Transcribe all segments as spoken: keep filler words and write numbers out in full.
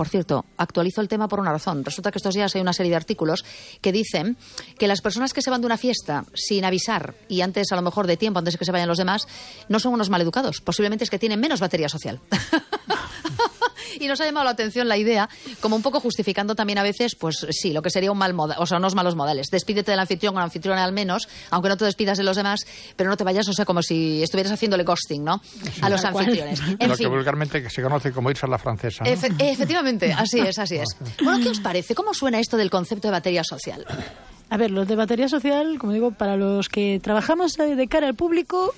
por cierto, actualizo el tema por una razón. Resulta que estos días hay una serie de artículos que dicen que las personas que se van de una fiesta sin avisar y antes, a lo mejor de tiempo, antes de que se vayan los demás, no son unos maleducados. Posiblemente es que tienen menos batería social. Y nos ha llamado la atención la idea, como un poco justificando también a veces, pues sí, lo que sería un mal moda, o sea, unos malos modales. Despídete del anfitrión o la anfitriona al menos, aunque no te despidas de los demás, pero no te vayas, o sea, como si estuvieras haciéndole ghosting, ¿no? Sí, a los anfitriones. En lo fin. que vulgarmente se conoce como irse a la francesa, ¿no? Efe, efectivamente, así es, así es. Bueno, ¿qué os parece? ¿Cómo suena esto del concepto de batería social? A ver, lo de batería social, como digo, para los que trabajamos de cara al público...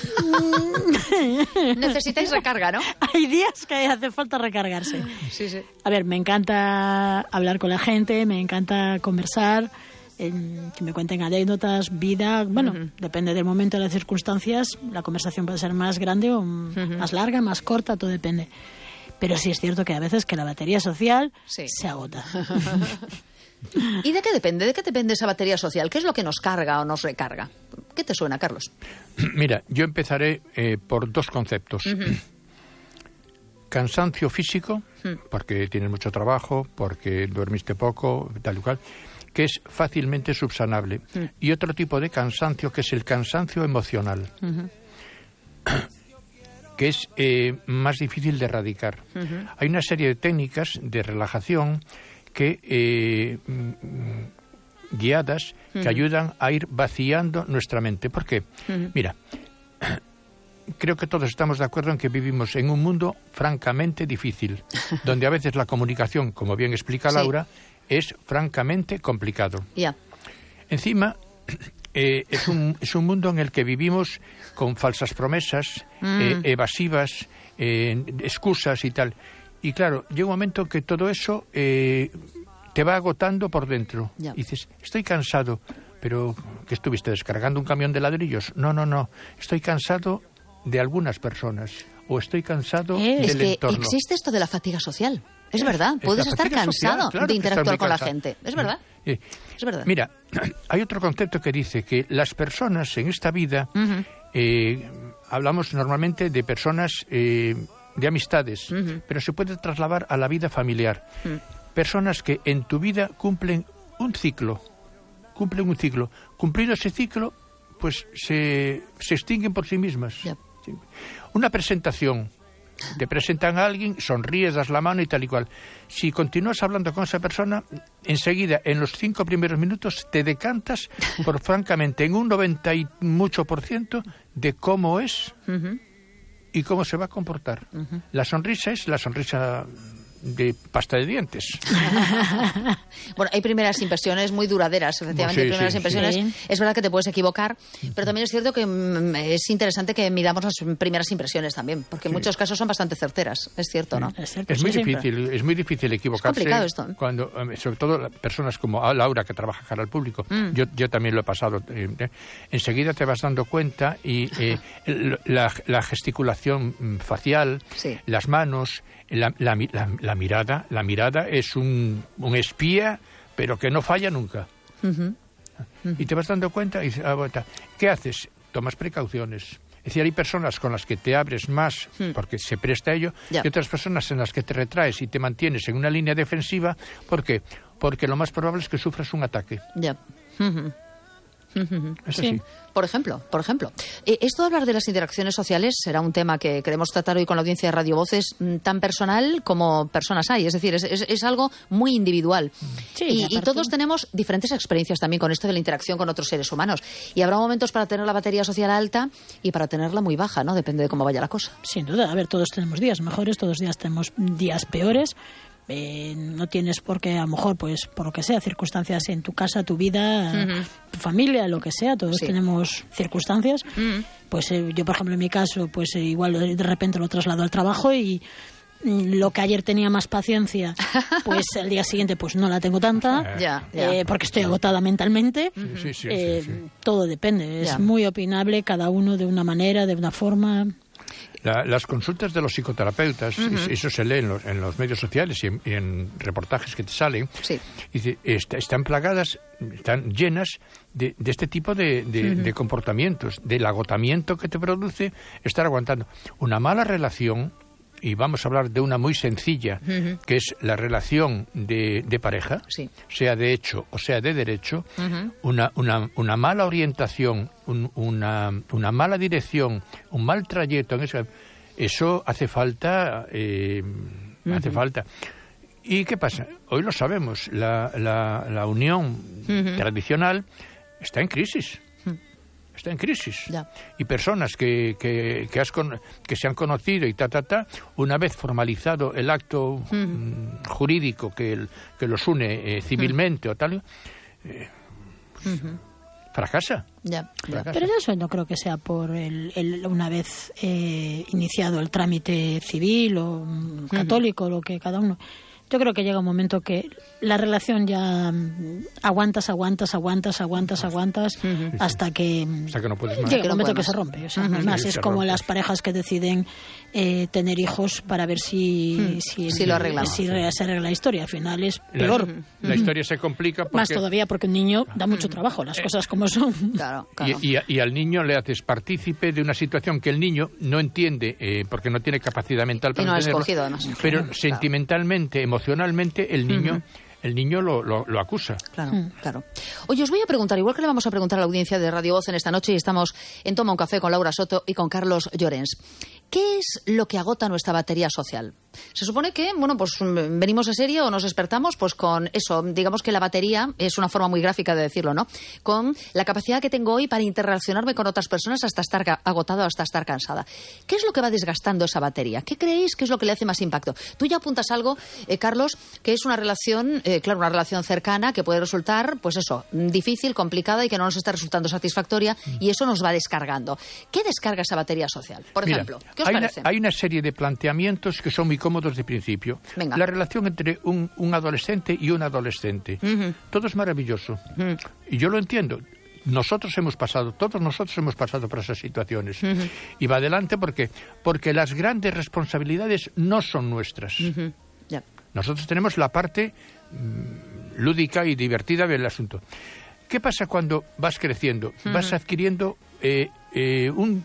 Necesitáis recarga, ¿no? Hay días que hace falta recargarse. Sí, sí. A ver, me encanta hablar con la gente, me encanta conversar, eh, que me cuenten anécdotas, vida. Bueno, uh-huh. depende del momento y de las circunstancias. La conversación puede ser más grande o uh-huh. más larga, más corta, todo depende. Pero sí es cierto que a veces que la batería social sí. se agota. ¿Y de qué depende? ¿De qué depende esa batería social? ¿Qué es lo que nos carga o nos recarga? ¿Qué te suena, Carlos? Mira, yo empezaré eh, por dos conceptos. Uh-huh. Cansancio físico, uh-huh. porque tienes mucho trabajo, porque duermiste poco, tal y cual, que es fácilmente subsanable. Uh-huh. Y otro tipo de cansancio, que es el cansancio emocional, uh-huh. que es eh, más difícil de erradicar. Uh-huh. Hay una serie de técnicas de relajación que eh, guiadas que uh-huh. ayudan a ir vaciando nuestra mente. ¿Por qué? Uh-huh. Mira, creo que todos estamos de acuerdo en que vivimos en un mundo francamente difícil, donde a veces la comunicación, como bien explica Laura, sí. es francamente complicado. Yeah. Encima, eh, es, un, es un mundo en el que vivimos con falsas promesas, mm. eh, evasivas, eh, excusas y tal. Y claro, llega un momento que todo eso eh, te va agotando por dentro. Yeah. Y dices, estoy cansado, pero ¿qué estuviste descargando un camión de ladrillos? No, no, no, estoy cansado de algunas personas o estoy cansado eh, del es que entorno. Existe esto de la fatiga social. Es verdad, puedes estar cansado social, claro, de interactuar con la gente. Es verdad. Eh, es verdad. Mira, hay otro concepto que dice que las personas en esta vida, uh-huh. eh, hablamos normalmente de personas... Eh, de amistades, uh-huh. pero se puede trasladar a la vida familiar. Uh-huh. Personas que en tu vida cumplen un ciclo, cumplen un ciclo. Cumplido ese ciclo, pues se, se extinguen por sí mismas. Yeah. Una presentación, te presentan a alguien, sonríes, das la mano y tal y cual. Si continúas hablando con esa persona, enseguida, en los cinco primeros minutos, te decantas por, francamente, en un noventa y mucho por ciento de cómo es uh-huh. y cómo se va a comportar. Uh-huh. La sonrisa es la sonrisa de pasta de dientes. Bueno, hay primeras impresiones muy duraderas, efectivamente, sí, primeras sí, impresiones. Sí. Es verdad que te puedes equivocar, pero también es cierto que mm, es interesante que midamos las primeras impresiones también, porque en sí. muchos casos son bastante certeras, es cierto, ¿no? Es, cierto, es muy sí, difícil, siempre. es muy difícil equivocarse. Es complicado esto. Cuando, sobre todo personas como Laura, que trabaja cara al público, mm. yo, yo también lo he pasado. Eh, eh, enseguida te vas dando cuenta y eh, la, la gesticulación facial, sí. las manos, la, la, la, la mirada, la mirada es un, un espía, pero que no falla nunca. Uh-huh. Uh-huh. Y te vas dando cuenta y dices, ah, bueno, ¿qué haces? Tomas precauciones. Es decir, hay personas con las que te abres más uh-huh. porque se presta a ello, yeah. y otras personas en las que te retraes y te mantienes en una línea defensiva. ¿Por qué? Porque lo más probable es que sufras un ataque. Ya. Yeah. Uh-huh. Es sí. así. Por ejemplo, por ejemplo, eh, esto de hablar de las interacciones sociales será un tema que queremos tratar hoy con la audiencia de Radio Voces, mm, tan personal como personas hay. Es decir, es, es, es algo muy individual. Sí, y, y, y todos tenemos diferentes experiencias también con esto de la interacción con otros seres humanos. Y habrá momentos para tener la batería social alta y para tenerla muy baja, ¿no? Depende de cómo vaya la cosa. Sin duda. A ver, todos tenemos días mejores, todos los días tenemos días peores. Eh, no tienes por qué, a lo mejor, pues por lo que sea, circunstancias en tu casa, tu vida, uh-huh. tu familia, lo que sea, todos sí. tenemos circunstancias. Uh-huh. Pues eh, yo, por ejemplo, en mi caso, pues eh, igual de repente lo traslado al trabajo y mm, lo que ayer tenía más paciencia, pues el día siguiente pues no la tengo tanta, ya, ya. Eh, porque estoy agotada mentalmente. Sí, sí, sí, eh, sí, sí. Todo depende, es ya. muy opinable, cada uno de una manera, de una forma. La, las consultas de los psicoterapeutas, uh-huh. eso se lee en los, en los medios sociales y en, y en reportajes que te salen, sí. y est, están plagadas, están llenas de, de este tipo de, de, uh-huh. de comportamientos, del agotamiento que te produce estar aguantando. Una mala relación y vamos a hablar de una muy sencilla, uh-huh. que es la relación de, de pareja, sí. sea de hecho o sea de derecho, uh-huh. una, una, una mala orientación, un, una, una mala dirección, un mal trayecto, en eso, eso hace falta, eh, uh-huh. hace falta. ¿Y qué pasa? Hoy lo sabemos, la, la, la unión uh-huh. tradicional está en crisis. Está en crisis. Ya. Y personas que, que, que, has con, que se han conocido y ta, ta, ta, una vez formalizado el acto uh-huh. mm, jurídico que, el, que los une eh, civilmente uh-huh. o tal, eh, uh-huh. fracasa. Ya. fracasa. Pero eso no creo que sea por el, el una vez eh, iniciado el trámite civil o um, católico, uh-huh. lo que cada uno... Yo creo que llega un momento que la relación ya aguantas, aguantas, aguantas, aguantas, aguantas, uh-huh. hasta que, hasta que no puedes más. llega un momento que se rompe. O sea, uh-huh. además sí, es como rompe. Las parejas que deciden eh, tener hijos para ver si, uh-huh. si, si, lo arreglamos. si se arregla la historia. Al final es peor. La, la historia se complica porque... Más todavía porque un niño da mucho trabajo, las cosas como son. Claro, claro. Y, y, y al niño le haces partícipe de una situación que el niño no entiende, eh, porque no tiene capacidad mental para y no ha entenderlo, escogido, además. Pero claro. sentimentalmente, emocionalmente, el niño... Uh-huh. El niño lo, lo, lo acusa. Claro, mm. claro. Oye, os voy a preguntar, igual que le vamos a preguntar a la audiencia de Radio Voz en esta noche, y estamos en Toma un Café con Laura Soto y con Carlos Llorens. ¿Qué es lo que agota nuestra batería social? Se supone que, bueno, pues venimos de serie o nos despertamos pues con eso, digamos que la batería es una forma muy gráfica de decirlo, ¿no? Con la capacidad que tengo hoy para interrelacionarme con otras personas hasta estar agotada o hasta estar cansada. ¿Qué es lo que va desgastando esa batería? ¿Qué creéis que es lo que le hace más impacto? Tú ya apuntas algo, eh, Carlos, que es una relación, eh, claro, una relación cercana que puede resultar, pues eso, difícil, complicada y que no nos está resultando satisfactoria y eso nos va descargando. ¿Qué descarga esa batería social? Por Mira, ejemplo, ¿qué os hay parece? Una, hay una serie de planteamientos que son muy cómodos de principio. Venga. La relación entre un, un adolescente y un adolescente. Uh-huh. Todo es maravilloso. Uh-huh. Y yo lo entiendo. Nosotros hemos pasado, todos nosotros hemos pasado por esas situaciones. Uh-huh. Y va adelante porque, porque las grandes responsabilidades no son nuestras. Uh-huh. Yeah. Nosotros tenemos la parte mmm, lúdica y divertida del asunto. ¿Qué pasa cuando vas creciendo? Uh-huh. Vas adquiriendo eh, eh, un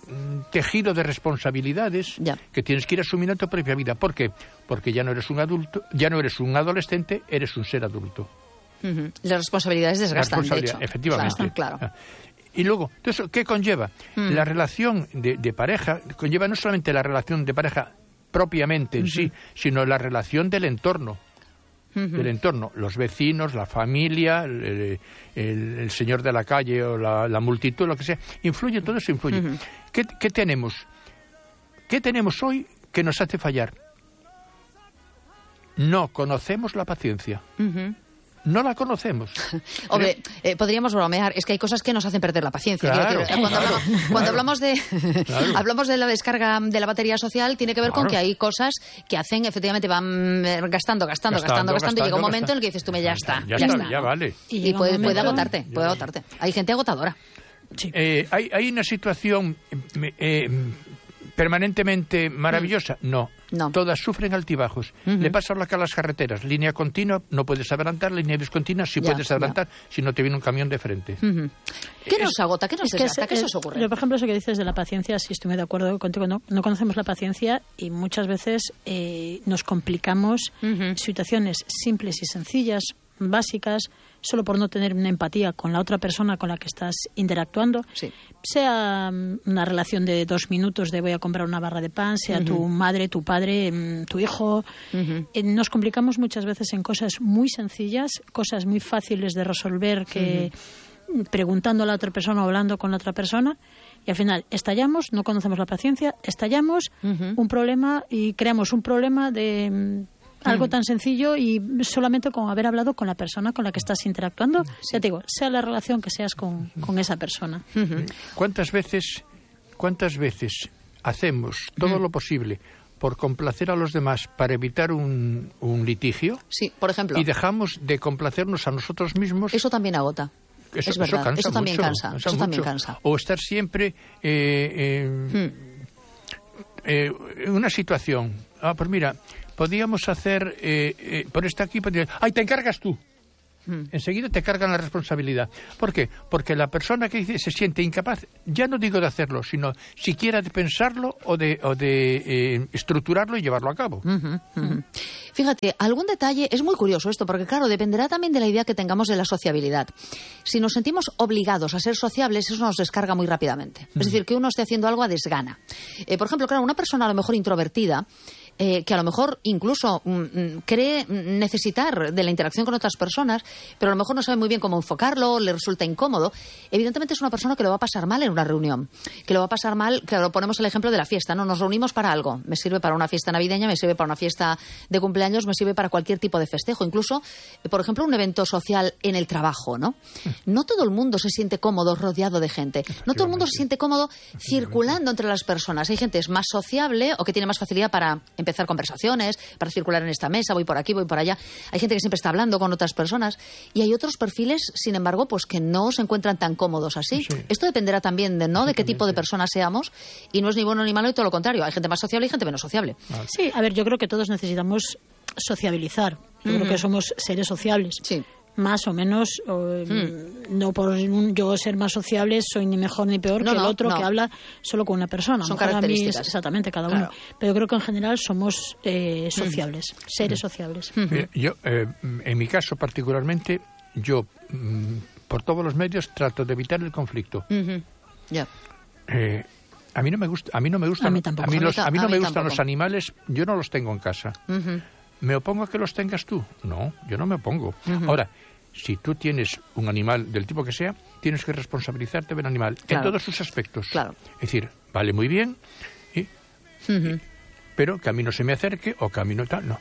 tejido de responsabilidades ya. que tienes que ir asumiendo en tu propia vida. ¿Por qué? Porque ya no eres un adulto, ya no eres un adolescente, eres un ser adulto. Uh-huh. Las responsabilidades desgastan, responsabilidad, de hecho. Efectivamente. Claro, claro. Y luego, entonces, ¿qué conlleva? Uh-huh. La relación de, de pareja conlleva no solamente la relación de pareja propiamente en uh-huh. sí, sino la relación del entorno. Uh-huh. Del entorno, los vecinos, la familia, el, el, el señor de la calle o la, la multitud, lo que sea, influye, todo eso influye. Uh-huh. ¿Qué, ¿Qué tenemos? ¿Qué tenemos hoy que nos hace fallar? No conocemos la paciencia. Uh-huh. No la conocemos. Hombre, eh, podríamos bromear. Es que hay cosas que nos hacen perder la paciencia. Claro, decir, cuando claro, hablamos, claro. cuando hablamos de claro. hablamos de la descarga de la batería social, tiene que ver claro. con que hay cosas que hacen, efectivamente, van gastando, gastando, gastando, gastando, gastando y llega un momento gastando. en el que dices tú, me ya está, ya, ya está, está. ya vale. Y, y puede, puede agotarte, puede agotarte. Hay gente agotadora. Sí. Eh, hay, hay una situación eh, permanentemente maravillosa. Mm. No. No. Todas sufren altibajos. Uh-huh. Le pasa lo que a las carreteras. Línea continua, no puedes adelantar. Línea discontinua, sí ya, puedes adelantar ya. si no te viene un camión de frente. Uh-huh. ¿Qué nos agota? ¿Qué nos es desgasta? ¿Qué se os ocurre? Yo, por ejemplo, eso que dices de la paciencia, sí estoy muy de acuerdo contigo. No, no conocemos la paciencia y muchas veces eh, nos complicamos uh-huh. situaciones simples y sencillas, básicas, solo por no tener una empatía con la otra persona con la que estás interactuando, sí. sea una relación de dos minutos de voy a comprar una barra de pan, sea uh-huh. tu madre, tu padre, tu hijo. Uh-huh. Eh, nos complicamos muchas veces en cosas muy sencillas, cosas muy fáciles de resolver que uh-huh. preguntando a la otra persona o hablando con la otra persona. Y al final estallamos, no conocemos la paciencia, estallamos uh-huh. un problema y creamos un problema de algo tan sencillo y solamente con haber hablado con la persona con la que estás interactuando. Sí. Ya te digo, sea la relación que seas con, con esa persona. Uh-huh. ¿Cuántas veces, cuántas veces hacemos todo uh-huh. lo posible por complacer a los demás para evitar un, un litigio? Sí, por ejemplo. Y dejamos de complacernos a nosotros mismos. Eso también agota. Eso, es verdad, eso, cansa eso también mucho, cansa. cansa eso mucho. también cansa. O estar siempre eh, eh, hmm. eh, en una situación. Ah, pues mira, podíamos hacer eh, eh, por esta aquí, podría... ¡ay, te encargas tú! Mm. Enseguida te cargan la responsabilidad. ¿Por qué? Porque la persona que dice, se siente incapaz, ya no digo de hacerlo, sino siquiera de pensarlo o de, o de eh, estructurarlo y llevarlo a cabo. Uh-huh, uh-huh. Fíjate, algún detalle, es muy curioso esto, porque claro, dependerá también de la idea que tengamos de la sociabilidad. Si nos sentimos obligados a ser sociables, eso nos descarga muy rápidamente. Uh-huh. Es decir, que uno esté haciendo algo a desgana. Eh, por ejemplo, claro, una persona a lo mejor introvertida, Eh, que a lo mejor incluso mm, cree necesitar de la interacción con otras personas, pero a lo mejor no sabe muy bien cómo enfocarlo, le resulta incómodo, evidentemente es una persona que lo va a pasar mal en una reunión, que lo va a pasar mal, claro, ponemos el ejemplo de la fiesta, ¿no? Nos reunimos para algo, me sirve para una fiesta navideña, me sirve para una fiesta de cumpleaños, me sirve para cualquier tipo de festejo, incluso, por ejemplo, un evento social en el trabajo, ¿no? No todo el mundo se siente cómodo rodeado de gente, no todo el mundo se siente cómodo circulando entre las personas, hay gente que es más sociable o que tiene más facilidad para empezar conversaciones, para circular en esta mesa, voy por aquí, voy por allá. Hay gente que siempre está hablando con otras personas y hay otros perfiles, sin embargo, pues que no se encuentran tan cómodos así. Sí. Esto dependerá también de, ¿no? de qué tipo de personas seamos y no es ni bueno ni malo y todo lo contrario. Hay gente más sociable y gente menos sociable. Sí, a ver, yo creo que todos necesitamos sociabilizar. Yo mm. creo que somos seres sociables. Sí. Más o menos, o, hmm. no por un, yo ser más sociable soy ni mejor ni peor no, que el otro no. que habla solo con una persona. Son características. A mí, exactamente, cada uno. Claro. Pero creo que en general somos eh, sociables, hmm. seres hmm. sociables. Mira, yo, eh, en mi caso particularmente, yo mm, por todos los medios trato de evitar el conflicto. Uh-huh. Yeah. Eh, a mí no me gusta, a mí no me gustan, a mí tampoco. A mí, los, a mí no a mí me gustan tampoco. los animales, yo no los tengo en casa. Uh-huh. ¿Me opongo a que los tengas tú? No, yo no me opongo. Uh-huh. Ahora, si tú tienes un animal del tipo que sea, tienes que responsabilizarte del animal claro. en todos sus aspectos. Claro. Es decir, vale muy bien, y, uh-huh. y, pero que a mí no se me acerque o que a mí no tal, no.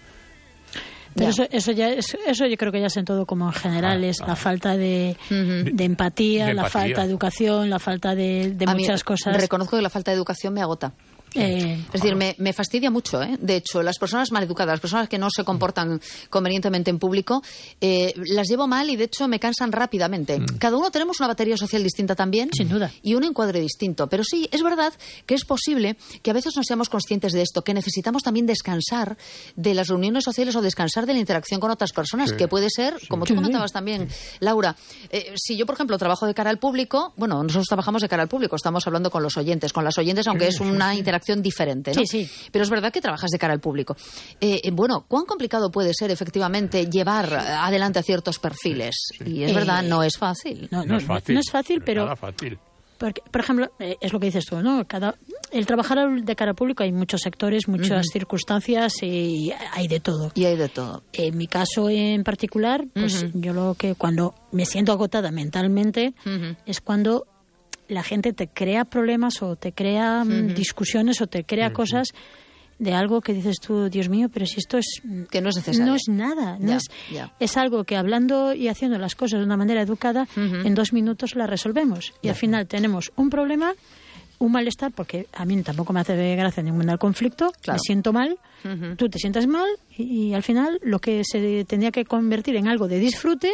Pero eso, eso ya es, eso yo creo que ya es en todo como en general, ah, es ah. la falta de, uh-huh. de, empatía, de empatía, la falta de educación, la falta de, de muchas mí, cosas. Reconozco que la falta de educación me agota. Eh, es decir, me, me fastidia mucho, ¿eh? De hecho, las personas maleducadas, las personas que no se comportan convenientemente en público, eh, las llevo mal y de hecho me cansan rápidamente. Mm. Cada uno tenemos una batería social distinta también. Sin duda. Y un encuadre distinto. Pero sí, es verdad que es posible que a veces no seamos conscientes de esto, que necesitamos también descansar de las reuniones sociales o descansar de la interacción con otras personas, sí. que puede ser, como tú comentabas también, Laura, eh, si yo, por ejemplo, trabajo de cara al público, bueno, nosotros trabajamos de cara al público, estamos hablando con los oyentes, con las oyentes, aunque sí, es una sí. interacción diferente, ¿no? Sí, sí. Pero es verdad que trabajas de cara al público. Eh, bueno, ¿cuán complicado puede ser efectivamente llevar adelante a ciertos perfiles? Sí. Y es eh, verdad, no es fácil. No, no, no es fácil, no es fácil pero... Nada fácil. Porque, por ejemplo, eh, es lo que dices tú, ¿no? Cada, el trabajar de cara al público hay muchos sectores, muchas uh-huh. circunstancias y hay de todo. Y hay de todo. En mi caso en particular, pues uh-huh. yo lo que cuando me siento agotada mentalmente uh-huh. es cuando la gente te crea problemas o te crea uh-huh. discusiones o te crea uh-huh. cosas de algo que dices tú, Dios mío, pero si esto es... Que no es necesario. No es nada. No ya, es, ya. es algo que hablando y haciendo las cosas de una manera educada, uh-huh. en dos minutos las resolvemos. Y ya. al final tenemos un problema, un malestar, porque a mí tampoco me hace gracia ningún conflicto, claro. me siento mal, uh-huh. tú te sientas mal y, y al final lo que se tendría que convertir en algo de disfrute...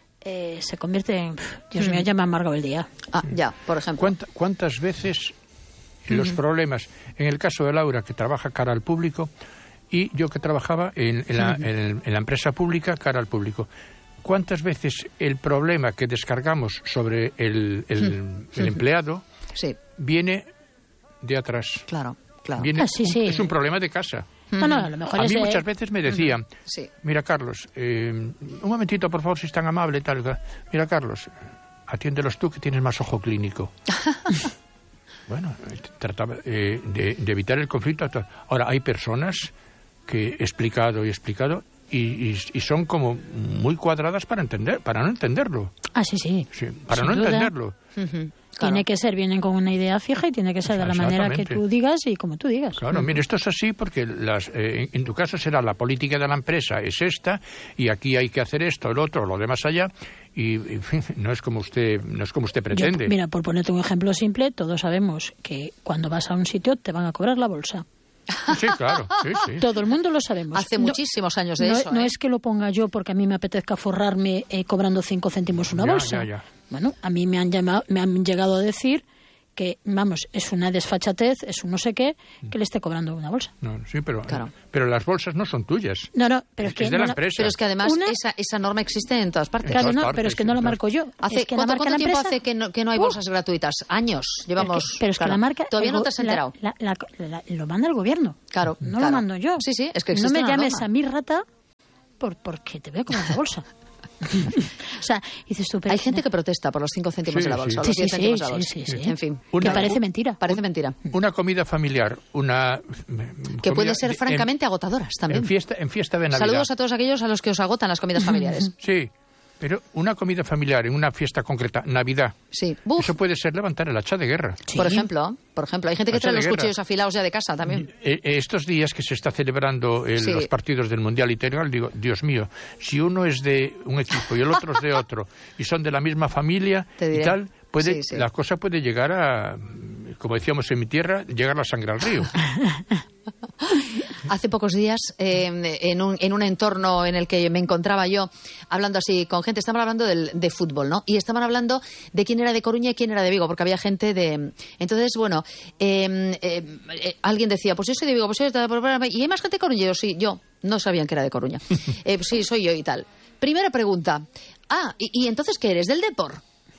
Eh, se convierte en... Dios mío, ya me ha amargado el día. Ah, ya, por ejemplo. ¿Cuánta, ¿Cuántas veces los uh-huh. problemas, en el caso de Laura, que trabaja cara al público, y yo que trabajaba en, en, la, uh-huh. en, en la empresa pública cara al público, cuántas veces el problema que descargamos sobre el, el, uh-huh. el empleado sí. viene de atrás? Claro, claro. Viene, ah, sí, sí. Es un problema de casa. No, no, a lo mejor a es mí de... muchas veces me decían, uh-huh. sí. mira Carlos, eh, un momentito por favor si es tan amable, tal, mira Carlos, atiéndelos tú que tienes más ojo clínico. Bueno, trataba eh, de, de evitar el conflicto. Ahora, hay personas que he explicado y explicado y, y, y son como muy cuadradas para entender, para no entenderlo. Ah, sí, sí. sí para Sin no duda. entenderlo. Uh-huh. Claro. Tiene que ser, vienen con una idea fija y tiene que ser de la manera que tú digas y como tú digas. Claro, uh-huh. mire, esto es así porque las, eh, en tu caso será la política de la empresa es esta y aquí hay que hacer esto, el otro, lo demás allá y en fin, no es como usted, no es como usted pretende. Yo, mira, por ponerte un ejemplo simple, todos sabemos que cuando vas a un sitio te van a cobrar la bolsa. Sí, claro, sí, sí. Todo el mundo lo sabemos. Hace no, muchísimos años de no, eso. No ¿eh? es que lo ponga yo porque a mí me apetezca forrarme eh, cobrando cinco céntimos una ya, bolsa. Ya, ya. Bueno, a mí me han, llamado, me han llegado a decir que, vamos, es una desfachatez, es un no sé qué, que le esté cobrando una bolsa. No, sí, pero, claro. pero las bolsas no son tuyas. No, no, pero es, es que... Es de no la empresa. Pero es que además una... esa, esa norma existe en todas partes. Claro, en todas no, partes, pero es que no lo marco yo. ¿Hace, es que ¿Cuánto, la marca ¿cuánto la tiempo empresa... hace que no, que no hay bolsas uh, gratuitas? Años. Llevamos... Pero es que, pero es claro. que la marca... Todavía el, no te has enterado. La, la, la, la, lo manda el gobierno. Claro. No claro. lo mando yo. Sí, sí, es que no me llames norma. a mi rata por, porque te voy a comer la bolsa. O sea, dices tú, pero hay gente que protesta por los cinco céntimos sí, de la bolsa. Sí, los sí, diez sí, céntimos de la sí, bolsa. sí, sí, sí. En fin. Una, que parece un, mentira. Parece mentira. Una comida familiar, una... Que puede ser francamente en, agotadoras también. En fiesta, en fiesta de Navidad. Saludos a todos aquellos a los que os agotan las comidas familiares. Sí. Pero una comida familiar en una fiesta concreta, Navidad, sí. eso puede ser levantar el hacha de guerra. Sí. Por ejemplo, por ejemplo, hay gente que trae los cuchillos afilados ya de casa también. Eh, estos días que se está celebrando el, sí. los partidos del Mundial Integral, digo, Dios mío, si uno es de un equipo y el otro es de otro, y son de la misma familia y tal, puede, sí, sí. la cosa puede llegar a, como decíamos en mi tierra, llegar la sangre al río. Hace pocos días, eh, en, un, en un entorno en el que me encontraba yo, hablando así con gente, estaban hablando del, de fútbol, ¿no? Y estaban hablando de quién era de Coruña y quién era de Vigo, porque había gente de... Entonces, bueno, eh, eh, eh, alguien decía, pues yo soy de Vigo, pues yo soy de... ¿Y hay más gente de Coruña? Yo sí, yo. No sabían que era de Coruña. Eh, pues sí, soy yo y tal. Primera pregunta. Ah, ¿y, y entonces qué eres? ¿Del Depor?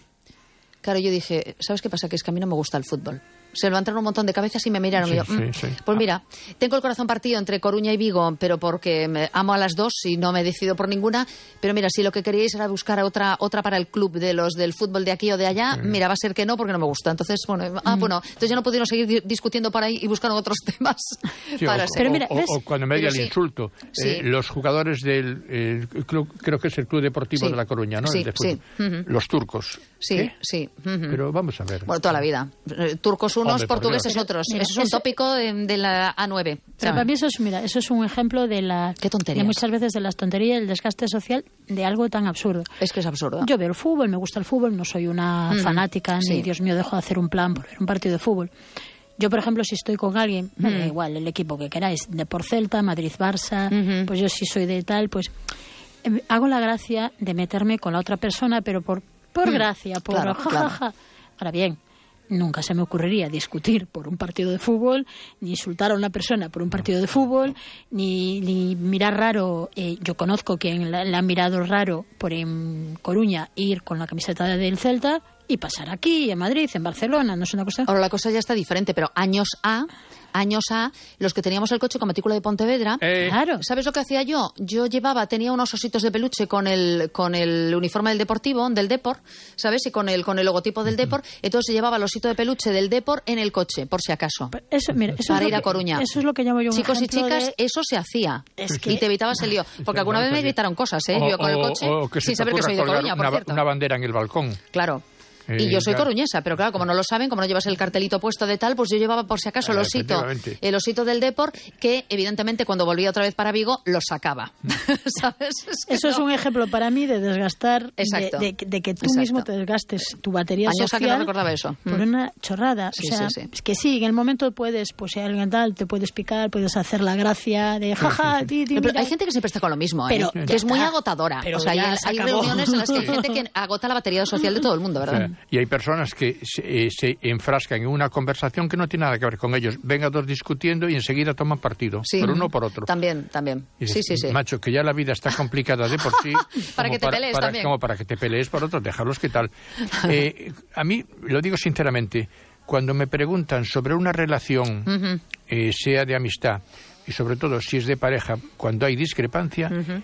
Claro, yo dije, ¿sabes qué pasa? Que es que a mí no me gusta el fútbol. Se levantaron un montón de cabezas y me miraron. Sí, y yo, mm, sí, sí. Pues mira, tengo el corazón partido entre Coruña y Vigo, pero porque me amo a las dos y no me decido por ninguna. Pero mira, si lo que queríais era buscar otra otra para el club de los del fútbol de aquí o de allá, sí. mira, va a ser que no, porque no me gusta. Entonces, bueno, mm. ah, bueno, entonces ya no pudieron seguir discutiendo por ahí y buscar otros temas. Sí, para o, ser. Pero mira, o, o, o cuando me diga el sí. insulto, sí. eh, los jugadores del eh, club, creo que es el Club Deportivo sí. de La Coruña, ¿no? Sí, el de fútbol. sí. Uh-huh. Los turcos. Sí, ¿Qué? sí. Uh-huh. Pero vamos a ver. Bueno, toda la vida. Turcos unos, Hombre, portugueses por otros. Mira, eso es un eso, tópico de, de la A nueve. Pero para mí eso es, mira, eso es un ejemplo de la ¿Qué tonterías? de muchas veces de las tonterías, el desgaste social de algo tan absurdo. Es que es absurdo. Yo veo el fútbol, me gusta el fútbol, no soy una mm, fanática, sí. ni Dios mío, dejo de hacer un plan por ver un partido de fútbol. Yo, por ejemplo, si estoy con alguien, mm. me da igual el equipo que queráis, de por Celta, Madrid-Barça, mm-hmm. pues yo si soy de tal, pues eh, hago la gracia de meterme con la otra persona, pero por, por mm. gracia, por claro, jajaja. claro. Ja, ja. Ahora bien, nunca se me ocurriría discutir por un partido de fútbol, ni insultar a una persona por un partido de fútbol, ni, ni mirar raro. Eh, yo conozco quien la, la ha mirado raro por en Coruña ir con la camiseta del Celta y pasar aquí, en Madrid, en Barcelona, no es una cosa... Ahora la cosa ya está diferente, pero años A... años A, los que teníamos el coche con matrícula de Pontevedra, eh. claro, ¿sabes lo que hacía yo? Yo llevaba, tenía unos ositos de peluche con el con el uniforme del Deportivo, del Depor, ¿sabes? Y con el con el logotipo del Depor, entonces llevaba el osito de peluche del Depor en el coche, por si acaso. Eso, mira, eso para es ir que, a Coruña. Eso es lo que llamo yo un Chicos y chicas, de... eso se hacía. Es que... Y te evitabas el lío. Porque alguna vez me gritaron cosas, ¿eh? O, yo con el coche, o, o que sin saber que soy de Coruña, por una, cierto. una bandera en el balcón. Claro. Y yo soy coruñesa, pero claro, como no lo saben, como no llevas el cartelito puesto de tal, pues yo llevaba por si acaso el osito, el osito del Depor, que evidentemente cuando volvía otra vez para Vigo, lo sacaba. ¿Sabes? Es que Eso no. es un ejemplo para mí de desgastar, de, de, de que tú Exacto. mismo te desgastes tu batería Años social a que no recordaba eso. por mm. una chorrada. Sí, o sea, sí, sí. es que sí, en el momento puedes, pues si alguien tal, te puedes picar, puedes hacer la gracia de jaja, ti, ti, pero hay gente que siempre está con lo mismo, ¿eh? Pero que es muy agotadora. Pero o sea, hay, hay reuniones en las que hay gente que agota la batería social de todo el mundo, ¿verdad? O sea, y hay personas que se, eh, se enfrascan en una conversación que no tiene nada que ver con ellos. Venga dos discutiendo y enseguida toman partido, sí. por uno o por otro. También, también. Y sí, sí, sí. Macho, que ya la vida está complicada de por sí. para que te para, pelees para, también. Como para que te pelees por otro, dejarlos que tal. Eh, a mí, lo digo sinceramente, cuando me preguntan sobre una relación, uh-huh. eh, sea de amistad, y sobre todo si es de pareja, cuando hay discrepancia, uh-huh.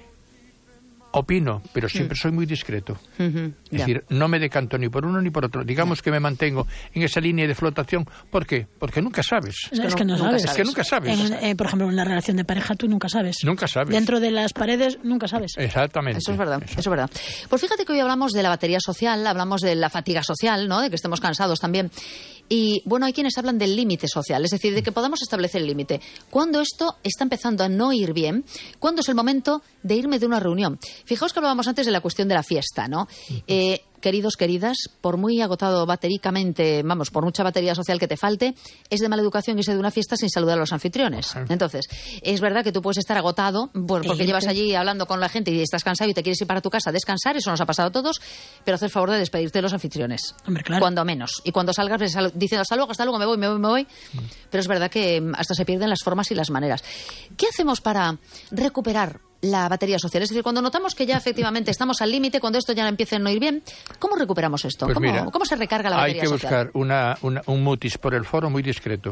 opino, pero siempre soy muy discreto. Uh-huh. Es yeah. decir, no me decanto ni por uno ni por otro. Digamos yeah. que me mantengo en esa línea de flotación. ¿Por qué? Porque nunca sabes. Es que, es que no, nunca sabes. Es que nunca sabes. En, eh, por ejemplo, en una relación de pareja tú nunca sabes. Nunca sabes. Dentro de las paredes nunca sabes. Exactamente. Eso es verdad, eso es verdad. Pues fíjate que hoy hablamos de la batería social, hablamos de la fatiga social, ¿no? De que estemos cansados también. Y, bueno, hay quienes hablan del límite social, es decir, de que podamos establecer el límite. Cuando esto está empezando a no ir bien, ¿cuándo es el momento de irme de una reunión? Fijaos que hablábamos antes de la cuestión de la fiesta, ¿no? Eh, queridos, queridas, por muy agotado batericamente, vamos, por mucha batería social que te falte, es de mala educación irse de una fiesta sin saludar a los anfitriones. Entonces, es verdad que tú puedes estar agotado pues, porque llevas allí hablando con la gente y estás cansado y te quieres ir para tu casa a descansar, eso nos ha pasado a todos, pero haz el favor de despedirte de los anfitriones. Hombre, claro. Cuando menos. Y cuando salgas diciendo hasta luego, hasta luego, me voy, me voy, me voy. Mm. Pero es verdad que hasta se pierden las formas y las maneras. ¿Qué hacemos para recuperar la batería social? Es decir, cuando notamos que ya efectivamente estamos al límite, cuando esto ya empieza a no ir bien, ¿cómo recuperamos esto? Pues ¿Cómo, mira, ¿Cómo se recarga la batería social? Hay que buscar una, una, un mutis por el foro muy discreto.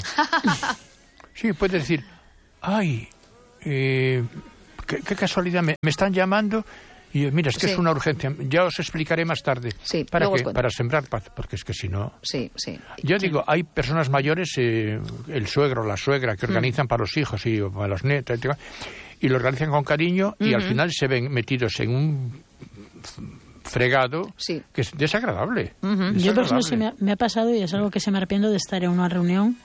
Sí, puedes decir, ay, eh, qué, qué casualidad, me, me están llamando y mira, es que sí. es una urgencia, ya os explicaré más tarde. Sí, ¿Para qué? Para sembrar paz, porque es que si no... Sí, sí. Yo digo, hay personas mayores, eh, el suegro, la suegra, que organizan mm. para los hijos y para los nietos, y lo organizan con cariño y uh-huh. al final se ven metidos en un fregado sí. que es desagradable. Uh-huh. desagradable. Yo, por ejemplo, sí me ha, me ha pasado y es algo que se me arrepiento de estar en una reunión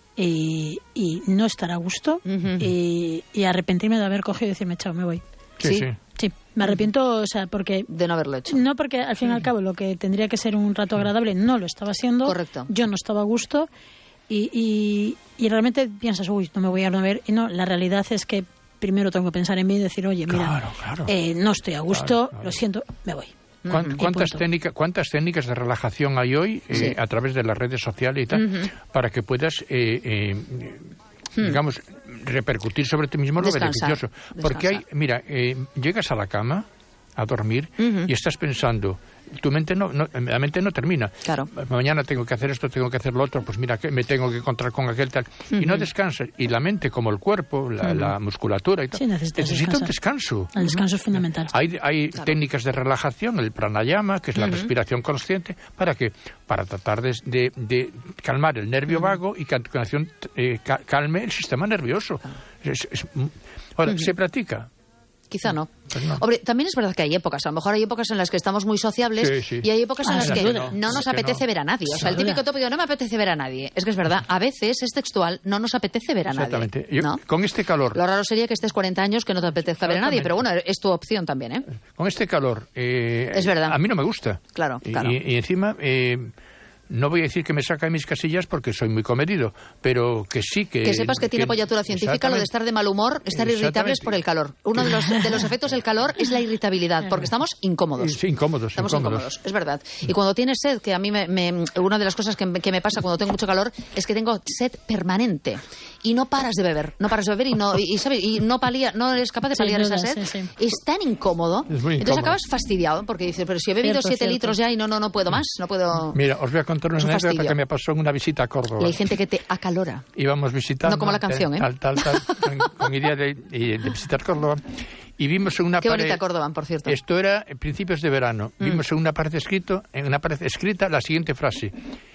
y, y no estar a gusto uh-huh. y, y arrepentirme de haber cogido y decirme, chao, me voy. Sí, sí. sí. Sí, me arrepiento, o sea, porque... De no haberlo hecho. No, porque al fin y al cabo lo que tendría que ser un rato agradable no lo estaba haciendo. Correcto. Yo no estaba a gusto y, y, y realmente piensas, uy, no me voy a no ver. Y no, la realidad es que primero tengo que pensar en mí y decir, oye, mira, claro, claro. Eh, no estoy a gusto, claro, claro. lo siento, me voy. ¿Cuántas, ¿Cuántas, técnicas, ¿Cuántas técnicas de relajación hay hoy eh, sí. a través de las redes sociales y tal uh-huh. para que puedas, eh, eh, hmm. digamos, repercutir sobre ti mismo lo descansar, beneficioso? Porque descansar. hay, mira, eh, llegas a la cama a dormir uh-huh. y estás pensando, tu mente no, no, la mente no termina. Claro. Mañana tengo que hacer esto, tengo que hacer lo otro, pues mira, que me tengo que encontrar con aquel tal. Uh-huh. Y no descansas. Y la mente, como el cuerpo, la, uh-huh. la musculatura y tal, sí, necesita un descanso. El descanso es fundamental. Hay, hay claro. técnicas de relajación, el pranayama, que es la uh-huh. respiración consciente, ¿para qué? Para tratar de, de, de calmar el nervio uh-huh. vago y que a continuación eh, calme el sistema nervioso. Uh-huh. Es, es, ahora, uh-huh. ¿se practica? Quizá no. Pues no. Hombre, también es verdad que hay épocas. A lo mejor hay épocas en las que estamos muy sociables sí, sí. y hay épocas en ah, las que no, no nos apetece no. ver a nadie. O sea, el típico tópico, no me apetece ver a nadie. Es que es verdad, a veces es textual, no nos apetece ver a nadie. Exactamente. Yo, ¿no? Con este calor... Lo raro sería que estés cuarenta años que no te apetezca ver a nadie, pero bueno, es tu opción también, ¿eh? Con este calor... Eh, es verdad. A mí no me gusta. Claro, claro. Y, y encima... Eh, no voy a decir que me saca de mis casillas porque soy muy comedido, pero que sí que... Que sepas que, que tiene apoyatura científica lo de estar de mal humor, estar irritables por el calor. Uno de los, de los efectos del calor es la irritabilidad, porque estamos incómodos. Sí, incómodos, estamos incómodos. incómodos, es verdad. Y cuando tienes sed, que a mí me, me, una de las cosas que, que me pasa cuando tengo mucho calor es que tengo sed permanente y no paras de beber, no paras de beber y no y, y, ¿sabes? y no, palía, no eres capaz de paliar sí, esa sed. Sí, sí. Es tan incómodo. Es muy incómodo. Entonces acabas fastidiado porque dices, pero si he bebido siete litros ya y no, no, no puedo más, no puedo... Mira, os voy a contar una anécdota que me pasó en una visita a Córdoba. Y hay gente que te acalora. Íbamos visitando... No como la canción, ¿eh? Tal, tal, tal, con, con idea de, de visitar Córdoba. Y vimos en una Qué pared... bonita Córdoba, por cierto. Esto era en principios de verano. Mm. Vimos en una pared escrito, en una pared escrita la siguiente frase.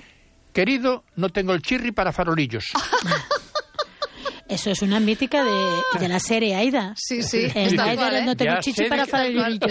Querido, no tengo el chirri para farolillos. Eso es una mítica de, de la serie Aida. Sí, sí. En sí, Aida cual, ¿eh? no tengo ya chichi para farolillos.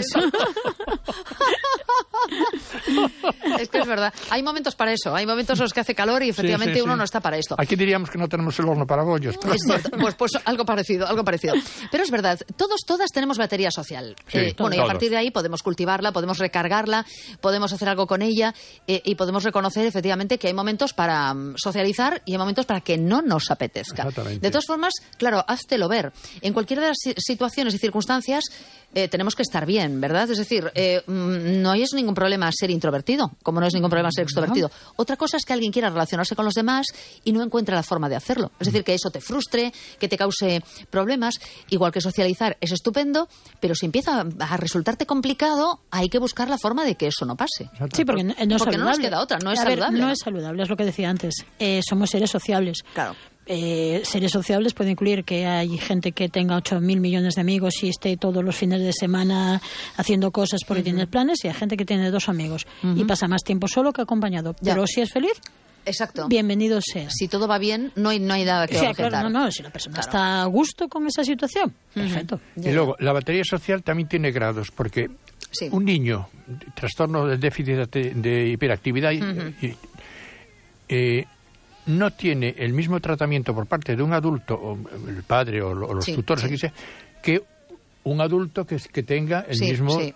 Es que es verdad. Hay momentos para eso. Hay momentos en los que hace calor y efectivamente sí, sí, uno sí. no está para esto. Aquí diríamos que no tenemos el horno para bollos. Pero... Es cierto. Pues, pues algo parecido, algo parecido. Pero es verdad. Todos, todas tenemos batería social. Sí, eh, bueno, y a partir de ahí podemos cultivarla, podemos recargarla, podemos hacer algo con ella eh, y podemos reconocer efectivamente que hay momentos para um, socializar y hay momentos para que no nos apetezca. De todas formas, claro, háztelo ver. En cualquiera de las situaciones y circunstancias eh, tenemos que estar bien, ¿verdad? Es decir, eh, no es ningún problema ser introvertido, como no es ningún problema ser extrovertido. No. Otra cosa es que alguien quiera relacionarse con los demás y no encuentra la forma de hacerlo. Es decir, que eso te frustre, que te cause problemas. Igual que socializar es estupendo, pero si empieza a resultarte complicado, hay que buscar la forma de que eso no pase. Sí, porque no, no es porque saludable. no nos queda otra, no es a saludable. Ver, no es saludable, es lo que decía antes. Eh, somos seres sociables. Claro. Eh, seres sociables puede incluir que hay gente que tenga ocho mil millones de amigos y esté todos los fines de semana haciendo cosas porque uh-huh. tiene planes, y hay gente que tiene dos amigos uh-huh. y pasa más tiempo solo que acompañado. Ya. Pero si es feliz, exacto, bienvenido sea. Si todo va bien, no hay, no hay nada que o sea, objetar. Claro, no, no, si la persona claro. está a gusto con esa situación, uh-huh. perfecto. Y luego, la batería social también tiene grados, porque sí. un niño, trastorno del déficit de, de hiperactividad, uh-huh. y, eh, no tiene el mismo tratamiento por parte de un adulto, o el padre o los sí, tutores, sí. que un adulto que, que tenga el sí, mismo... Sí.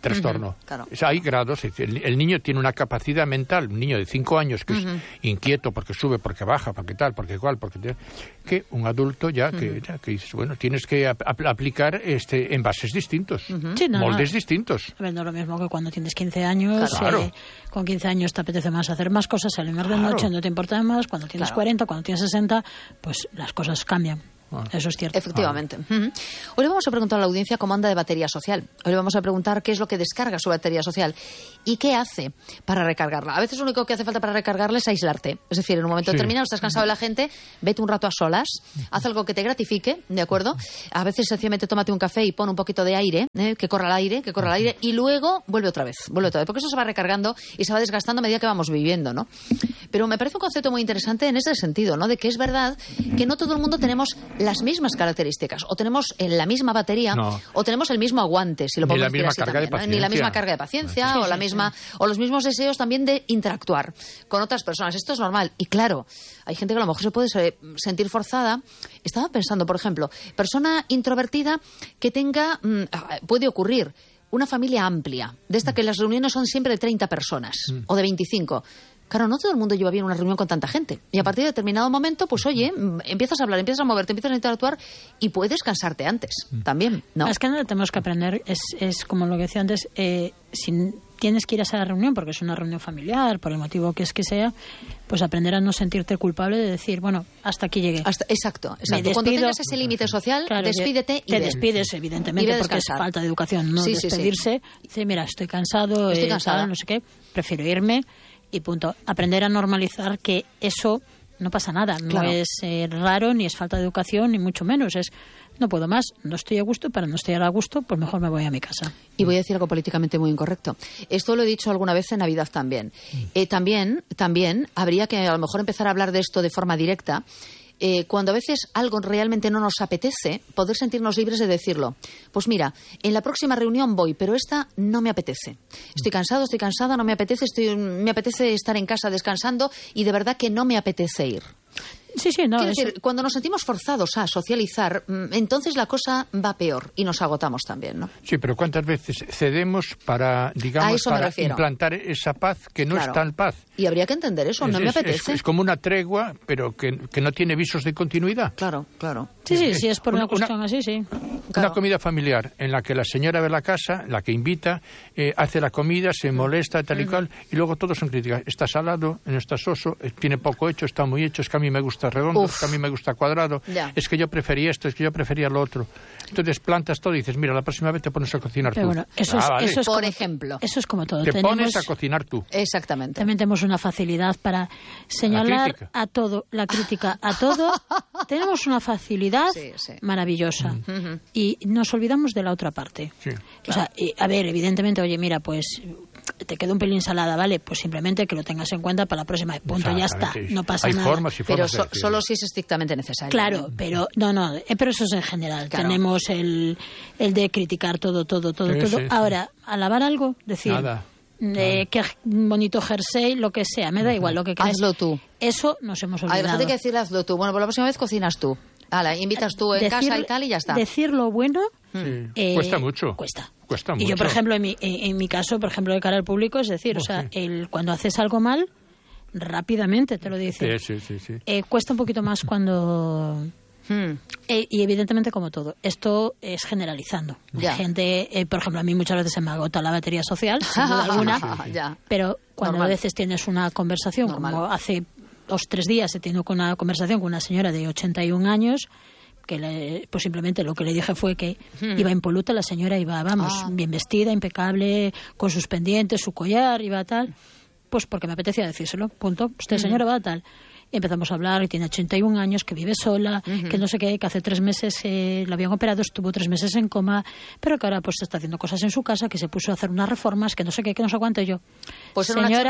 trastorno. Uh-huh, claro. O sea, hay grados. El, el niño tiene una capacidad mental, un niño de cinco años que uh-huh. es inquieto porque sube, porque baja, porque tal, porque cual, porque que un adulto ya uh-huh. que, ya, que dices, bueno, tienes que ap- aplicar este envases distintos, uh-huh. sí, no, moldes no. distintos. A ver, no es lo mismo que cuando tienes quince años. Claro. Eh, con quince años te apetece más hacer más cosas, salir más de noche, no te importa más. Cuando tienes claro. cuarenta, cuando tienes sesenta, pues las cosas cambian. Ah. Eso es cierto. Efectivamente. Ah. Uh-huh. Hoy le vamos a preguntar a la audiencia cómo anda de batería social. Hoy le vamos a preguntar qué es lo que descarga su batería social y qué hace para recargarla. A veces lo único que hace falta para recargarla es aislarte. Es decir, en un momento sí. determinado estás cansado de la gente, vete un rato a solas, haz algo que te gratifique, ¿de acuerdo? A veces sencillamente tómate un café y pon un poquito de aire, ¿eh? que corra el aire, que corra el aire, y luego vuelve otra vez, vuelve otra vez, porque eso se va recargando y se va desgastando a medida que vamos viviendo, ¿no? Pero me parece un concepto muy interesante en ese sentido, ¿no? De que es verdad que no todo el mundo tenemos las mismas características. O tenemos la misma batería no. o tenemos el mismo aguante, si lo podemos decir así también, ¿no? Ni la misma carga de paciencia sí, o la sí, misma sí. o los mismos deseos también de interactuar con otras personas. Esto es normal. Y claro, hay gente que a lo mejor se puede sentir forzada. Estaba pensando, por ejemplo, persona introvertida que tenga, puede ocurrir, una familia amplia, de esta que las reuniones son siempre de treinta personas mm. o de veinticinco. Claro, no todo el mundo lleva bien una reunión con tanta gente. Y a partir de determinado momento, pues oye, empiezas a hablar, empiezas a moverte, empiezas a interactuar y puedes cansarte antes también, ¿no? Es que nada tenemos que aprender, es, es como lo que decía antes, eh, si tienes que ir a esa reunión porque es una reunión familiar, por el motivo que es que sea, pues aprender a no sentirte culpable de decir, bueno, hasta aquí llegué. Hasta, exacto, exacto. Cuando tengas ese límite social, claro, despídete y te ven. despides, evidentemente, porque es falta de educación, no sí, despedirse. Sí, sí. Dice, mira, estoy cansado, estoy eh, cansada, tal, no sé qué, prefiero irme. Y punto. Aprender a normalizar que eso no pasa nada. No claro. es eh, raro, ni es falta de educación, ni mucho menos. Es, no puedo más, no estoy a gusto, para no estar a gusto, pues mejor me voy a mi casa. Y voy a decir algo políticamente muy incorrecto. Esto lo he dicho alguna vez en Navidad también. Eh, también, también habría que a lo mejor empezar a hablar de esto de forma directa. Eh, cuando a veces algo realmente no nos apetece, poder sentirnos libres de decirlo. Pues mira, en la próxima reunión voy, pero esta no me apetece. Estoy cansado, estoy cansada, no me apetece, estoy, me apetece estar en casa descansando y de verdad que no me apetece ir. Sí, sí, no. Quiero decir, cuando nos sentimos forzados a socializar, entonces la cosa va peor y nos agotamos también, ¿no? Sí, pero ¿cuántas veces cedemos para, digamos, para implantar esa paz que no claro. es tal paz? Y habría que entender eso, no es, me apetece. Es, es como una tregua, pero que, que no tiene visos de continuidad. Claro, claro. Sí, sí, sí, es por una, una cuestión una, así, sí. Claro. Una comida familiar en la que la señora ve la casa, la que invita, eh, hace la comida, se molesta, tal y cual, uh-huh. y luego todos son críticas. Está salado, no está soso, tiene poco hecho, está muy hecho, es que a mí me gusta redondo, Uf. es que a mí me gusta cuadrado, ya. es que yo prefería esto, es que yo prefería lo otro. Entonces plantas todo y dices, mira, la próxima vez te pones a cocinar Pero tú. Bueno, eso, ah, es, vale. eso es por como, ejemplo. Eso es como todo. Te tenemos, pones a cocinar tú. Exactamente. También tenemos una facilidad para señalar a todo, la crítica a todo. Tenemos una facilidad sí, sí. maravillosa. Uh-huh. Y nos olvidamos de la otra parte. Sí. O sea, y, a ver, evidentemente, oye, mira, pues te quedó un pelín salada, ¿vale? Pues simplemente que lo tengas en cuenta para la próxima. Punto, ya está. No pasa Hay nada. Formas y formas pero so, solo si es estrictamente necesario. Claro, ¿no? pero no, no, pero eso es en general. Claro. Tenemos el, el de criticar todo, todo, todo, sí, todo. Sí, Ahora, sí. alabar algo, decir... Nada. Eh, qué bonito jersey, lo que sea, me da igual lo que quieras. Hazlo tú. Eso nos hemos olvidado. Hay gente que decir hazlo tú. Bueno, pues la próxima vez cocinas tú. Ala, invitas tú en decir, casa y tal y ya está. Decir lo bueno sí. eh, cuesta mucho. Cuesta. Cuesta y mucho. yo, por ejemplo, en mi, en, en mi caso, por ejemplo, de cara al público, es decir, oh, o sea, sí. el, cuando haces algo mal, rápidamente te lo dicen. Sí, sí, sí, sí. Eh, cuesta un poquito más cuando... Hmm. Eh, y evidentemente, como todo, esto es generalizando. Ya. La gente, eh, por ejemplo, a mí muchas veces se me agota la batería social, sin duda alguna, sí, sí. Ya. pero cuando Normal. a veces tienes una conversación, Normal. como hace dos tres días he tenido una conversación con una señora de ochenta y un años, que le, pues simplemente lo que le dije fue que hmm. iba impoluta, la señora iba, vamos, ah. bien vestida, impecable, con sus pendientes, su collar, iba tal, pues porque me apetecía decírselo, punto. Usted, hmm. señora, va tal. Y empezamos a hablar, que tiene ochenta y un años, que vive sola, uh-huh. que no sé qué, que hace tres meses eh, la habían operado, estuvo tres meses en coma, pero que ahora pues está haciendo cosas en su casa, que se puso a hacer unas reformas, que no sé qué, que no sé cuánto. Yo, pues señora, era una charla,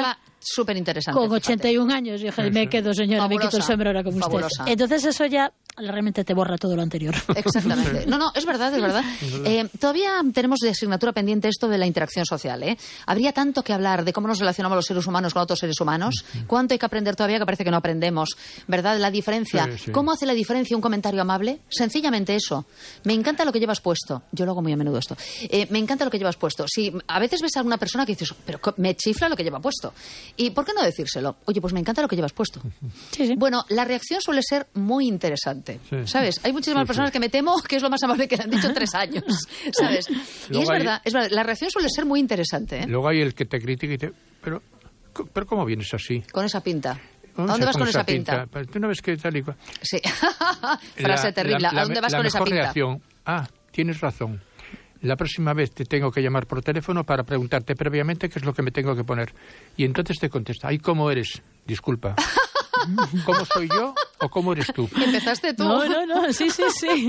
súper interesante. Con ochenta y un años, yo sí. me quedo, señora, Fabulosa. me quito el sombrero como Fabulosa. usted. Entonces eso ya realmente te borra todo lo anterior. Exactamente. No, no, es verdad, es verdad. Eh, todavía tenemos de asignatura pendiente esto de la interacción social, ¿eh? Habría tanto que hablar de cómo nos relacionamos los seres humanos con otros seres humanos. Cuánto hay que aprender todavía que parece que no aprendemos, ¿verdad? La diferencia. Sí, sí. ¿Cómo hace la diferencia un comentario amable? Sencillamente eso. Me encanta lo que llevas puesto. Yo lo hago muy a menudo esto. Eh, me encanta lo que llevas puesto. Si a veces ves a alguna persona que dices, pero me chifla lo que lleva puesto. ¿Y por qué no decírselo? Oye, pues me encanta lo que llevas puesto. Sí, sí. Bueno, la reacción suele ser muy interesante. Sí. ¿Sabes? Hay muchísimas sí, personas sí. que me temo que es lo más amable que le han dicho en tres años. ¿Sabes? Y es, hay... verdad, es verdad, la reacción suele ser muy interesante. ¿eh? Luego hay el que te critica y te... Pero, pero ¿cómo vienes así? Con esa pinta. ¿A dónde vas con esa pinta? pinta? ¿Tú no ves que tal y cual? Sí. Frase la, terrible. La, la, ¿A dónde vas la con esa pinta? Reacción. Ah, tienes razón. La próxima vez te tengo que llamar por teléfono para preguntarte previamente qué es lo que me tengo que poner. Y entonces te contesta, ay, ¿cómo eres? Disculpa. ¿Cómo soy yo o cómo eres tú? Empezaste tú. No, no, no, sí, sí, sí.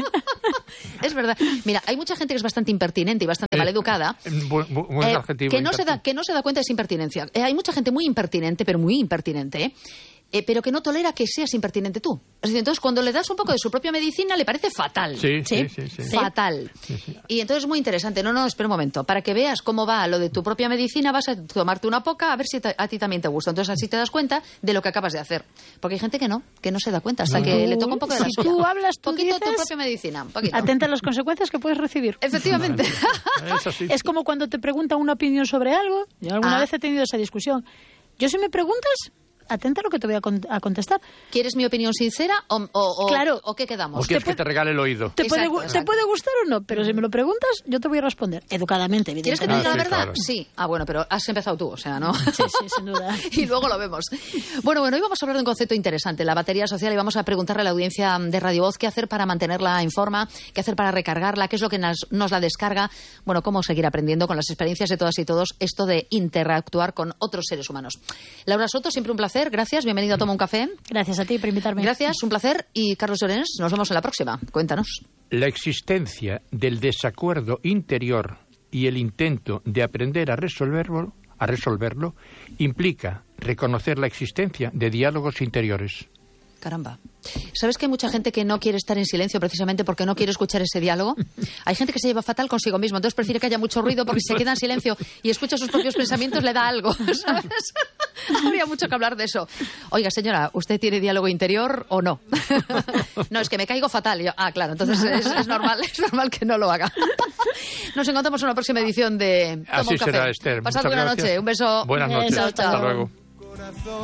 Es verdad. Mira, hay mucha gente que es bastante impertinente y bastante eh, maleducada. Buen, buen eh, adjetivo, que, no se da, que no se da cuenta de esa impertinencia. Eh, hay mucha gente muy impertinente, pero muy impertinente, ¿eh? Eh, pero que no tolera que seas impertinente tú. Es decir, entonces cuando le das un poco de su propia medicina le parece fatal. Sí, sí, sí. sí, sí. Fatal. Sí, sí. Y entonces es muy interesante. No, no, espera un momento. Para que veas cómo va lo de tu propia medicina, vas a tomarte una poca a ver si te, a ti también te gusta. Entonces así te das cuenta de lo que acabas de hacer. Porque hay gente que no, que no se da cuenta hasta no. que le toca un poco de la si suya. tú hablas, tú poquito dices, tu propia medicina. Un poquito. Atenta a las consecuencias que puedes recibir. Efectivamente. Vale. Es, así. Es como cuando te preguntan una opinión sobre algo. Yo alguna ah. vez he tenido esa discusión. Yo si me preguntas... Atenta a lo que te voy a, con a contestar. ¿Quieres mi opinión sincera o, o, o, claro. o qué quedamos? O quieres que te regale el oído. Te, exacto, puede, exacto. te puede gustar o no, pero si me lo preguntas, yo te voy a responder. Educadamente, evidentemente. ¿Quieres que te diga ah, la sí, verdad? Claro. Sí. Ah, bueno, pero has empezado tú, o sea, ¿no? Sí, sí, sin duda. Y luego lo vemos. Bueno, bueno, hoy vamos a hablar de un concepto interesante, la batería social, y vamos a preguntarle a la audiencia de Radio Voz qué hacer para mantenerla en forma, qué hacer para recargarla, qué es lo que nos, nos la descarga, bueno, cómo seguir aprendiendo con las experiencias de todas y todos esto de interactuar con otros seres humanos. Laura Soto, siempre un placer, gracias, bienvenido a Toma un Café. Gracias a ti por invitarme. Gracias, un placer. Y Carlos Llorens, nos vemos en la próxima. Cuéntanos. La existencia del desacuerdo interior y el intento de aprender a resolverlo, a resolverlo implica reconocer la existencia de diálogos interiores. Caramba. ¿Sabes que hay mucha gente que no quiere estar en silencio precisamente porque no quiere escuchar ese diálogo? Hay gente que se lleva fatal consigo mismo, entonces prefiere que haya mucho ruido porque si se queda en silencio y escucha sus propios pensamientos le da algo, ¿sabes? Habría mucho que hablar de eso. Oiga, señora, ¿usted tiene diálogo interior o no? No, es que me caigo fatal. Yo, ah, claro, entonces es, es normal, es normal que no lo haga. Nos encontramos en una próxima edición de Toma Así un Café. será, Esther. Pasad buena noche. Un beso. Buenas noches. Chao, chao. Hasta luego.